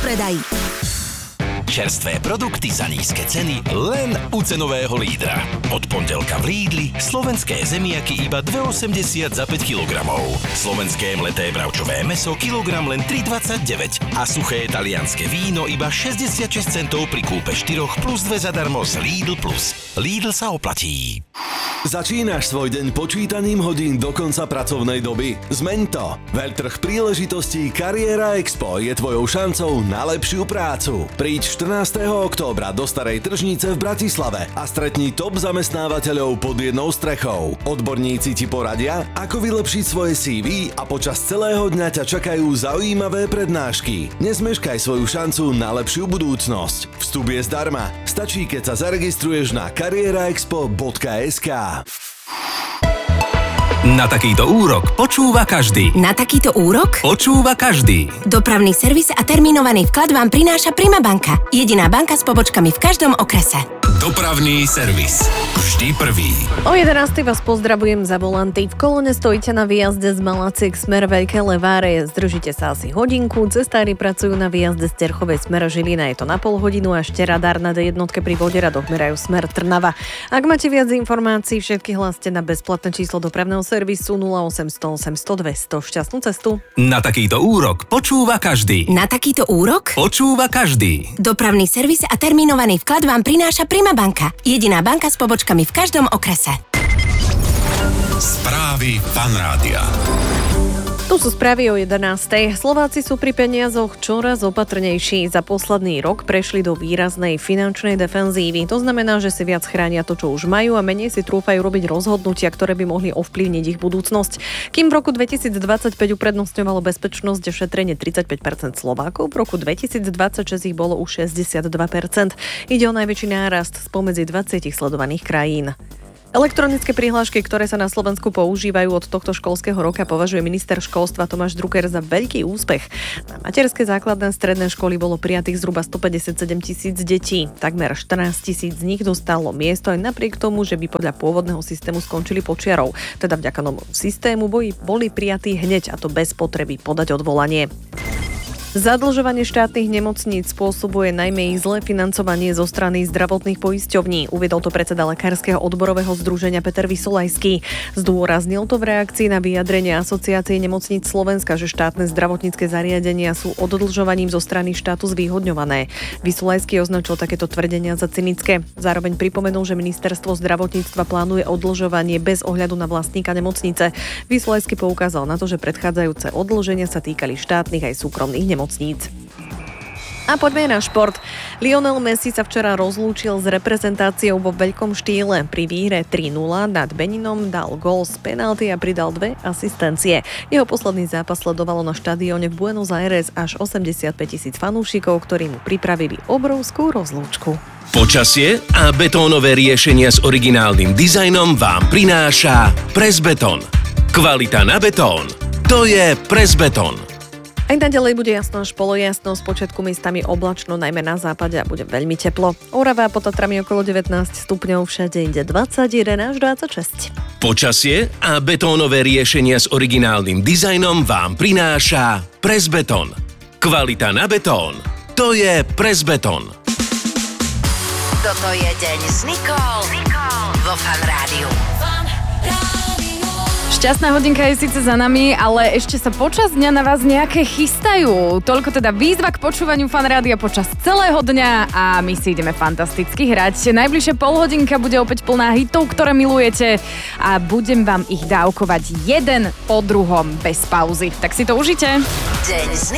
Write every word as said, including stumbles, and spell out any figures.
predaj. Čerstvé produkty za nízke ceny len u cenového lídra. Od pondelka v Lidli slovenské zemiaky iba dva osemdesiat za päť kilogramov. Slovenské mleté bravčové mäso kilogram len tri dvadsaťdeväť a suché talianske víno iba šesťdesiatšesť centov pri kúpe štyroch plus dve zadarmo z Lidl Plus. Lidl sa oplatí. Začínaš svoj deň počítaním hodín do konca pracovnej doby? Zmeň to! Veľtrh príležitostí Kariéra Expo je tvojou šancou na lepšiu prácu. Príď štrnásteho októbra do Starej tržnice v Bratislave a stretni top zamestnávateľov pod jednou strechou. Odborníci ti poradia, ako vylepšiť svoje C V a počas celého dňa ťa čakajú zaujímavé prednášky. Nezmeškaj svoju šancu na lepšiu budúcnosť. Vstup je zdarma. Stačí, keď sa zaregistruješ na kariéra expo bodka es ká. Na takýto úrok počúva každý. Na takýto úrok? Počúva každý. Dopravný servis a termínovaný vklad vám prináša Prima banka. Jediná banka s pobočkami v každom okrese. Dopravný servis. Vždy prvý. O jedenástej vás pozdravujem za volanty. V kolone stojíte na výjazde z Malaciek smer Veľké Leváre. Zdržíte sa asi hodinku. Cestári pracujú na výjazde z Terchovej smer Žilina. Je to na pol hodinu a ešte radár na dé jednotke pri Voderadoch merajú smer Trnava. Ak máte viac informácií, všetky hláste na bezplatné číslo dopravného servisu nula osem nula nula osem nula nula dva nula nula. Šťastnú cestu. Na takýto úrok počúva každý. Na takýto úrok? Počúva každý. Dopravný servis a termínovaný vklad vám prináša Prima banka. Jediná banka s pobočkami v každom okrese. Správy Fan Rádia. Tu sú správy o jedenástej. Slováci sú pri peniazoch čoraz opatrnejší. Za posledný rok prešli do výraznej finančnej defenzívy. To znamená, že si viac chránia to, čo už majú a menej si trúfajú robiť rozhodnutia, ktoré by mohli ovplyvniť ich budúcnosť. Kým v roku dvetisícdvadsaťpäť uprednostňovalo bezpečnosť a šetrenie tridsaťpäť percent Slovákov, v roku dvetisícdvadsaťšesť ich bolo už šesťdesiatdva percent. Ide o najväčší nárast spomedzi dvadsať sledovaných krajín. Elektronické prihlášky, ktoré sa na Slovensku používajú od tohto školského roka, považuje minister školstva Tomáš Drucker za veľký úspech. Na materské základné stredné školy bolo prijatých zhruba stopäťdesiatsedem tisíc detí. Takmer štrnásť tisíc z nich dostalo miesto aj napriek tomu, že by podľa pôvodného systému skončili počiarou. Teda vďaka novému systému boli, boli prijatí hneď, a to bez potreby podať odvolanie. Zadlžovanie štátnych nemocníc spôsobuje najmä ich zlé financovanie zo strany zdravotných poisťovní. Uviedol to predseda Lekárskeho odborového združenia Peter Vysolajský. Zdôraznil to v reakcii na vyjadrenie Asociácie nemocníc Slovenska, že štátne zdravotnícke zariadenia sú odlžovaním zo strany štátu zvýhodňované. Vysolajský označil takéto tvrdenia za cynické. Zároveň pripomenul, že ministerstvo zdravotníctva plánuje odlžovanie bez ohľadu na vlastníka nemocnice. Vysolajský poukázal na to, že predchádzajúce odlženia sa týkali štátnych aj súkromných nemocníc. Nemocníc. A poďme na šport. Lionel Messi sa včera rozlúčil s reprezentáciou vo veľkom štýle. Pri výhre tri nula nad Beninom dal gól z penalty a pridal dve asistencie. Jeho posledný zápas sledovalo na štadióne v Buenos Aires až osemdesiatpäť tisíc fanúšikov, ktorí mu pripravili obrovskú rozlúčku. Počasie a betónové riešenia s originálnym dizajnom vám prináša Presbeton. Kvalita na betón. To je Presbeton. Aj naďalej bude jasno až polojasno, s počiatku miestami oblačno, najmä na západe, a bude veľmi teplo. Orava a pod Tatrami okolo devätnásť stupňov, všade inde dvadsaťjeden až dvadsaťšesť. Počasie a betónové riešenia s originálnym dizajnom vám prináša Presbeton. Kvalita na betón. To je Presbeton. Toto je deň s Nikol vo Fan Rádiu. Šťastná hodinka je síce za nami, ale ešte sa počas dňa na vás nejaké chystajú. Toľko teda výzva k počúvaniu Fan Rádia počas celého dňa a my si ideme fantasticky hrať. Najbližšie polhodinka bude opäť plná hitov, ktoré milujete, a budem vám ich dávkovať jeden po druhom bez pauzy. Tak si to užite. Deň s